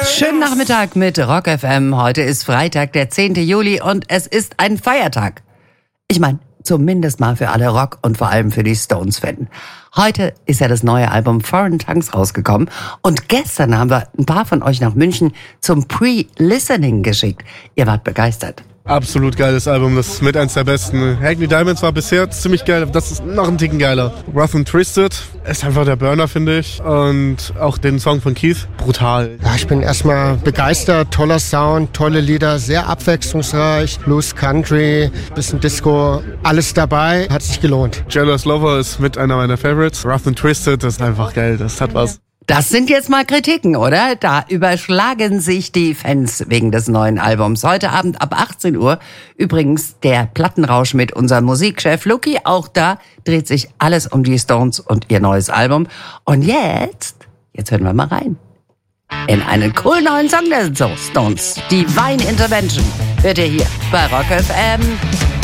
Schönen Nachmittag mit Rock FM. Heute ist Freitag, der 10. Juli und es ist ein Feiertag. Ich meine, zumindest mal für alle Rock- und vor allem für die Stones-Fan. Heute ist ja das neue Album Foreign Tongues rausgekommen und gestern haben wir ein paar von euch nach München zum Pre-Listening geschickt. Ihr wart begeistert. Absolut geiles Album, das ist mit eins der besten. Hackney Diamonds war bisher ziemlich geil, das ist noch ein Ticken geiler. Rough and Twisted ist einfach der Burner, finde ich. Und auch den Song von Keith, brutal. Ja, ich bin erstmal begeistert, toller Sound, tolle Lieder, sehr abwechslungsreich. Blues, Country, bisschen Disco, alles dabei, hat sich gelohnt. Jealous Lover ist mit einer meiner Favorites. Rough and Twisted, das ist einfach geil, das hat was. Das sind jetzt mal Kritiken, oder? Da überschlagen sich die Fans wegen des neuen Albums. Heute Abend ab 18 Uhr übrigens der Plattenrausch mit unserem Musikchef Luki. Auch da dreht sich alles um die Stones und ihr neues Album. Und jetzt hören wir mal rein. In einen coolen neuen Song der Stones. Divine Intervention hört ihr hier bei Rock FM.